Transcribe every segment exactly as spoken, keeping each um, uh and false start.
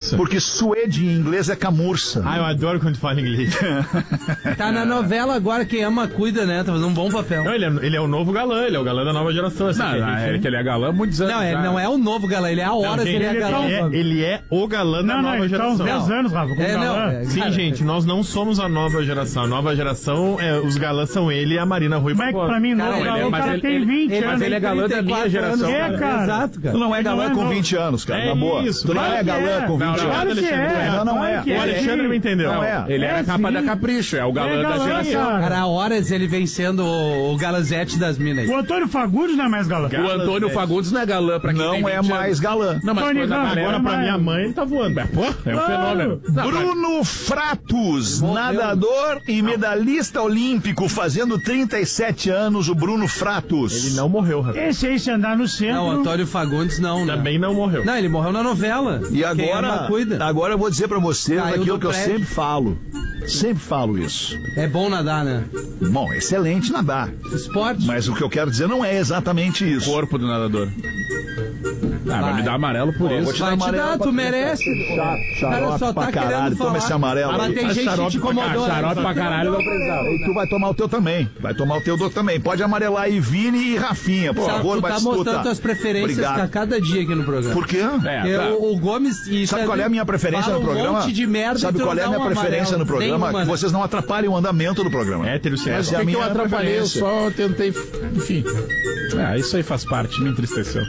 Camurça? Porque suede em inglês é camurça. Ah, eu adoro quando tu fala inglês. Tá na novela agora, quem ama cuida, né? Tá fazendo um bom papel. Não, ele, é, ele é o novo galã, ele é o galã da nova geração. Assim, Não, que não, a gente- é que ele é galã há muitos anos. Não, ele já. não é o novo galã, ele é a hora Não, que gente, ele é galã. ele, é, ele é o galã da Não, não, nova ele tá uns geração. dez anos, Rafa, como É, não, galã. é, Sim, cara, gente, nós não somos a nova geração. A nova geração, é, os galãs são ele e a Marina Rui Como é que Barbosa. pra mim não, Cara, o ele é- galã, o mas cara ele- tem ele- vinte ele- anos. Mas ele é galã da minha geração. É, cara. cara. Exato, cara. Tu não é galã Não é com não. vinte anos, cara, É na boa. isso, Tu não claro é que galã é. com Não, vinte não, anos. Claro que é. Não, não é. Claro que O é, Alexandre sim. me entendeu. Não é. Ele é, É, a capa sim. da Capricho, é o galã É da galã, geração. cara. Cara, há horas ele vem sendo o, o galazete das minas. O Antônio Fagundes não é mais galã. O Antônio Fagundes não é galã pra quem tem Não é vinte mais anos. galã. Não, mas Tony coisa Ramos, amarela Agora, pra pra minha mãe, ele tá voando. Pô, é um Claro. fenômeno. Não, mas- Bruno Fratos, Morreu. nadador e medalhista olímpico, fazendo trinta e sete anos, o Bruno Fratos. Ele não morreu, rapaz. Esse aí, se andar no centro... Não, Antônio Fagundes não, né? Também não morreu. Não, ele morreu na novela. E Quem ama, agora, cuida. agora eu vou dizer pra vocês Caiu aquilo do que eu prédio. sempre falo. Sempre falo isso. É bom nadar, né? Bom, excelente nadar. Esporte. Mas o que eu quero dizer não é exatamente isso. Corpo do nadador. Ah, vai me dar amarelo por Pô, isso. vou te Vai te amarelo dar, pra tu tu. merece. Chato, Cara, xarope só pra tá caralho. querendo Toma falar. esse amarelo Mas aí. tem gente que te incomodou. né? Xarope pra caralho não precisava. E tu vai tomar o teu também. Vai tomar o teu do também. Pode amarelar aí Vini e Rafinha, por Sabe, favor, tu vai tá disputar. mostrando tuas preferências Obrigado. a cada dia aqui no programa. Por quê? É, Eu, tá. o Gomes... E Sabe qual é a minha preferência fala no programa? um monte de merda Sabe e tu qual é a não minha dá um preferência amarelo. no programa? Nenhuma, Que né? vocês não atrapalhem o andamento do programa. Hétero, Essa certo. é a O que, que minha eu atrapalhei? Eu preferência. só tentei. Enfim. É, isso aí faz parte, me entristeceu.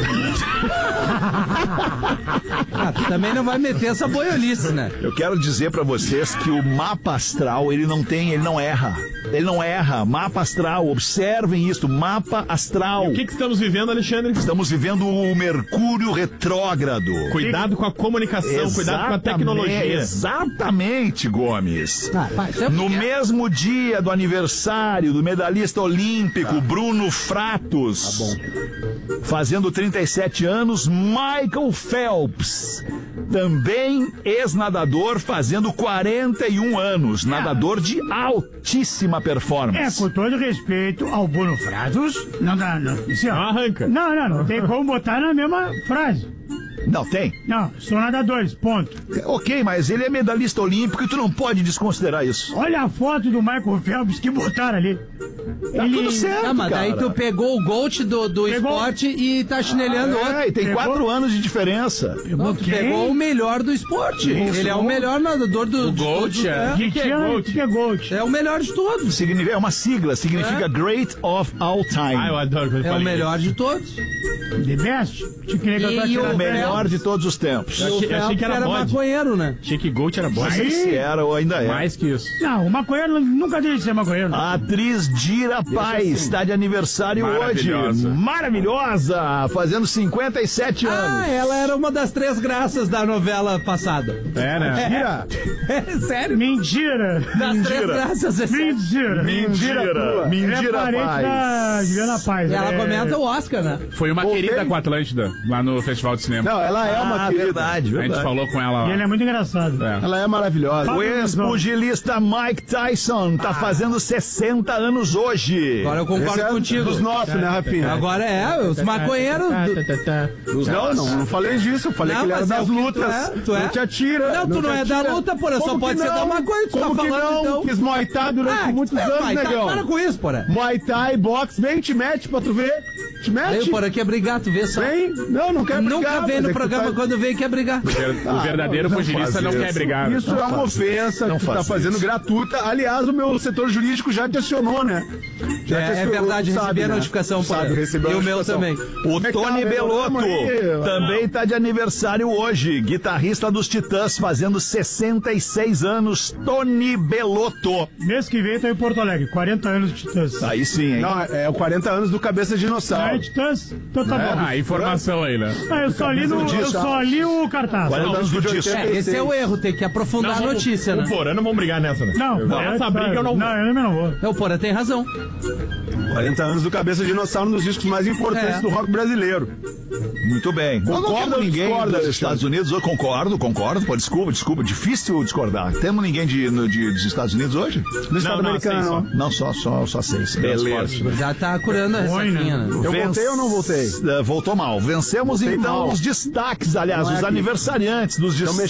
Ah, tu também não vai meter essa boiolice, né? Eu quero dizer pra vocês que o mapa astral, ele não tem, ele não erra. Ele não erra. Mapa astral, observem isso, mapa astral. O que, que estamos vivendo, Alexandre? Estamos vivendo o Mercúrio retrógrado. Cuidado com a comunicação, cuidado com a tecnologia. Exatamente, Gomes. Ah, pai, isso é No porque- mesmo dia do aniversário do medalhista olímpico Bruno Fratos, fazendo trinta e sete anos, Michael Phelps, também ex-nadador, fazendo quarenta e um anos, nadador de altíssima É, performance. com todo respeito ao Bruno Fratos, não dá, não. Assim, ó. Não arranca. Não, não, não tem como botar na mesma frase. Não tem? Não, são nadadores, ponto. Ok, mas ele é medalhista olímpico e tu não pode desconsiderar isso. Olha a foto do Michael Phelps que botaram ali. Tá tudo certo, Ah, mas daí cara. tu pegou o Gold do, do Pegou. esporte e tá chinelhando outro. É, e tem Pegou? quatro anos de diferença. Não, tu Quem? pegou o melhor do esporte. Isso. Ele é o melhor nadador do... O de Gold, todos, é. O que, que é Gold? O que, que é Gold? É o melhor de todos. Significa, é uma sigla, significa Great of All Time. Ah, eu adoro quando É o fala melhor de todos. The best? Te queria que eu tô E tirando o O melhor de todos os tempos. E o achei- achei que era Phelps bode. maconheiro, né? Achei que Gold era bom. Não sei se era ou ainda é. Mais que isso. Não, o maconheiro nunca deixa de ser maconheiro. A atriz Dira Paz está de aniversário hoje. Maravilhosa. Maravilhosa! Fazendo cinquenta e sete Ah, anos. ela era uma das três graças da novela passada. É, né? Mentira! É, sério? Mentira! Das três graças. é sério. Mentira! Mentira! Ele é Mentira, parente da Paz! Juliana Paz. E ela é... comenta o Oscar, né? Foi uma Voltei. querida com a Atlântida, lá no Festival de Cinema. Não, ela é uma Ah, querida. verdade, A verdade. gente falou com ela E lá. ele é muito engraçado. É. Ela é maravilhosa. O ex-pugilista Mike Tyson Ah. tá fazendo sessenta anos hoje. Agora eu Esse concordo é contigo. dos nossos, né, Rafinha? Agora é, os maconheiros. do- Dos não, não, não falei disso. Eu falei Não, que ele era mas é das o que lutas. tu é, tu é. Não te atira. Não, tu não te é da atira. luta, porra, só Como pode que ser não? da maconha, tu tá Como que falando, não? então. Fiz Muay Thai durante Ah, muitos é, anos, vai, tá, negão. para com isso, porra. Muay Thai, boxe, vem, te mete pra tu ver. Te Aí mete. o porra quer brigar, tu vê só. Vem. Não, não quero brigar. Nunca vem mas no é que programa tu tá- quando vem quer brigar. O verdadeiro não pugilista faz não isso. quer brigar. Isso é uma ofensa Não que tu tá faz fazendo isso. gratuita. Aliás, o meu setor jurídico já te acionou, né? Já te É, é acionou, verdade, tu recebi sabe, a né? notificação, Tu sabe, porra. recebeu a E o meu notificação. também. O Como é que Tony tá, Belotto aí? também tá de aniversário hoje. Guitarrista dos Titãs, fazendo sessenta e seis anos. Tony Belotto. Mês que vem tô em Porto Alegre, quarenta anos de Titãs. Aí sim, hein? Não, é o quarenta anos do Cabeça de Não é Dinossauro. Titãs? Então tá bom. Ah, informação aí, né? Ah, eu só li, no, eu só li o cartaz. quarenta anos do disco. É, esse é o erro, tem que aprofundar a notícia, né? O Porã não vamos brigar nessa, né? Não, Essa é, briga eu não vou. Não, eu também não vou. É, o Porã tem razão. quarenta anos do Cabeça de Dinossauro, um dos discos mais importantes É. do rock brasileiro. Muito bem. Eu não Concorda temos ou ninguém discorda, dos Alexandre? Estados Unidos hoje. Concordo, concordo. Pô, desculpa, desculpa. Difícil discordar. Temos ninguém de, no- de- dos Estados Unidos hoje? Do Estado não, americano. seis só. Não, só, só, só seis. Beleza. Já tá curando a Foi, ressaquinha, né? né? Eu Venc- voltei ou não voltei? Eh, Voltou mal. Vencemos Voltei então mal. os destaques, aliás, Não é os aqui. aniversariantes dos Então,